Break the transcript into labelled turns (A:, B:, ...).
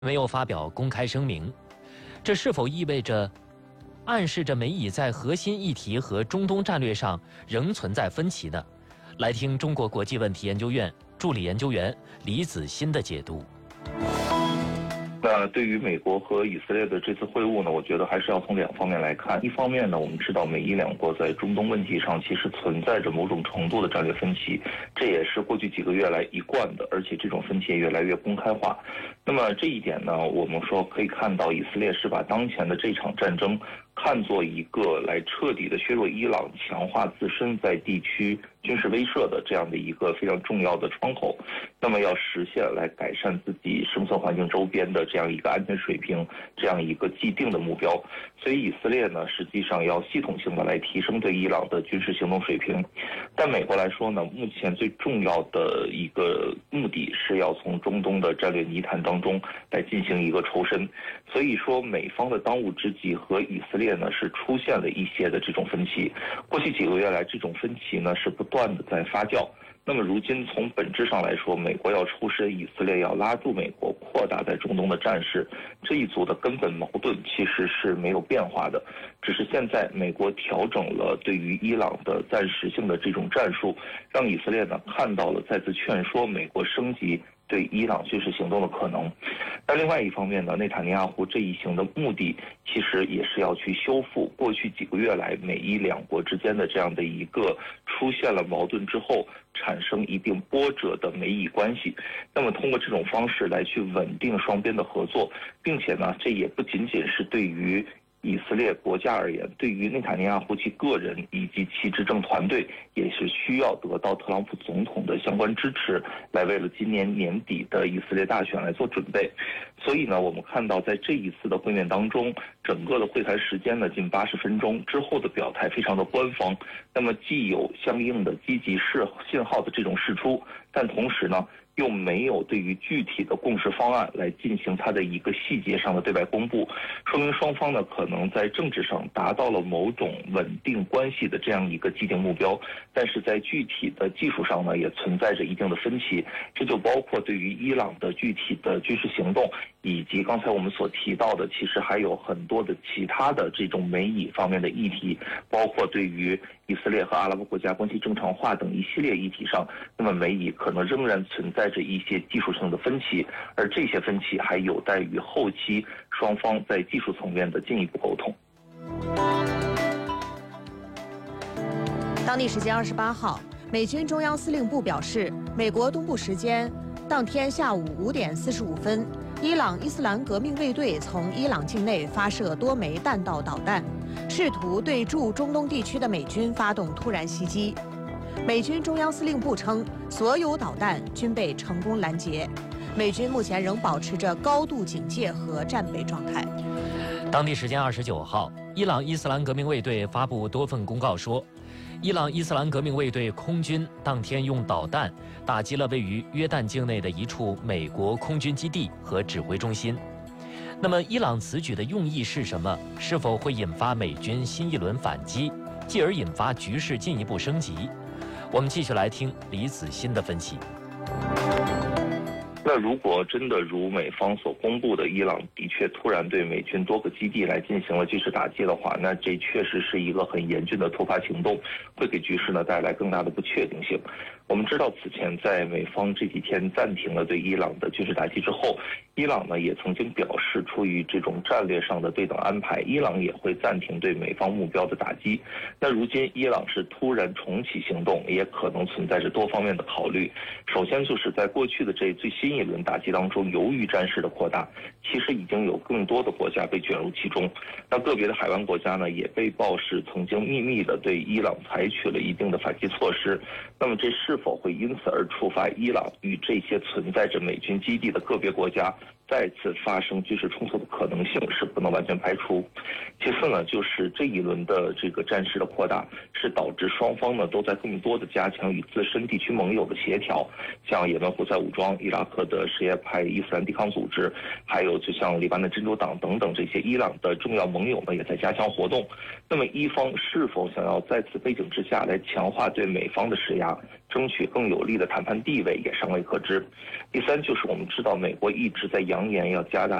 A: 没有发表公开声明，这是否意味着暗示着美以在核心议题和中东战略上仍存在分歧呢？来听中国国际问题研究院助理研究员李子欣的解读。
B: 那对于美国和以色列的这次会晤呢，我觉得还是要从两方面来看。一方面呢，我们知道美伊两国在中东问题上其实存在着某种程度的战略分歧，这也是过去几个月来一贯的，而且这种分歧也越来越公开化。那么这一点呢，我们说可以看到，以色列是把当前的这场战争看作一个来彻底的削弱伊朗、强化自身在地区军事威慑的这样的一个非常重要的窗口。那么要实现来改善自己生存环境周边的这样一个安全水平，这样一个既定的目标。所以以色列呢，实际上要系统性的来提升对伊朗的军事行动水平。但美国来说呢，目前最重要的一个目的是要从中东的战略泥潭当中来进行一个抽身。所以说，美方的当务之急和以色列呢是出现了一些的这种分歧。过去几个月来，这种分歧呢是不断的在发酵。那么如今从本质上来说，美国要抽身，以色列要拉住美国，扩大在中东的战事，这一组的根本矛盾其实是没有变化的，只是现在美国调整了对于伊朗的暂时性的这种战术，让以色列呢看到了再次劝说美国升级对伊朗军事行动的可能。但另外一方面呢，内塔尼亚胡这一行的目的其实也是要去修复过去几个月来美伊两国之间的这样的一个出现了矛盾之后产生一定波折的美以关系。那么通过这种方式来去稳定双边的合作，并且呢，这也不仅仅是对于以色列国家而言，对于内塔尼亚胡其个人以及其执政团队也是需要得到特朗普总统的相关支持，来为了今年年底的以色列大选来做准备。所以呢，我们看到在这一次的会面当中，整个的会谈时间呢近80分钟，之后的表态非常的官方。那么既有相应的积极信号的这种释出，但同时呢又没有对于具体的共识方案来进行它的一个细节上的对外公布，说明双方呢可能在政治上达到了某种稳定关系的这样一个既定目标，但是在具体的技术上呢也存在着一定的分歧，这就包括对于伊朗的具体的军事行动，以及刚才我们所提到的其实还有很多的其他的这种美以方面的议题，包括对于以色列和阿拉伯国家关系正常化等一系列议题上，那么美以可能仍然存在着一些技术性的分歧，而这些分歧还有待于后期双方在技术层面的进一步沟通。
C: 当地时间28号，美军中央司令部表示，美国东部时间当天下午5点45分，伊朗伊斯兰革命卫队从伊朗境内发射多枚弹道导弹，试图对驻中东地区的美军发动突然袭击。美军中央司令部称，所有导弹均被成功拦截。美军目前仍保持着高度警戒和战备状态。
A: 当地时间29号，伊朗伊斯兰革命卫队发布多份公告说，伊朗伊斯兰革命卫队空军当天用导弹打击了位于约旦境内的一处美国空军基地和指挥中心。那么，伊朗此举的用意是什么？是否会引发美军新一轮反击，继而引发局势进一步升级？我们继续来听李子欣的分析。
B: 那如果真的如美方所公布的，伊朗的确突然对美军多个基地来进行了军事打击的话，那这确实是一个很严峻的突发行动，会给局势呢带来更大的不确定性。我们知道，此前在美方这几天暂停了对伊朗的军事打击之后，伊朗呢也曾经表示，出于这种战略上的对等安排，伊朗也会暂停对美方目标的打击。那如今伊朗是突然重启行动，也可能存在着多方面的考虑。首先就是在过去的这最新一轮打击当中，由于战事的扩大，其实已经有更多的国家被卷入其中。那个别的海湾国家呢，也被曝是曾经秘密的对伊朗采取了一定的反击措施。那么这是否会因此而触发伊朗与这些存在着美军基地的个别国家再次发生军事冲突的可能性是不能完全排除。其次呢，就是这一轮的这个战事的扩大，是导致双方呢都在更多的加强与自身地区盟友的协调，像也门胡塞武装、伊拉克的什叶派伊斯兰抵抗组织，还有就像黎巴嫩真主党等等这些伊朗的重要盟友呢，也在加强活动。那么伊方是否想要在此背景之下来强化对美方的施压，争取更有利的谈判地位，也尚未可知。第三就是我们知道，美国一直在扬扬言要加大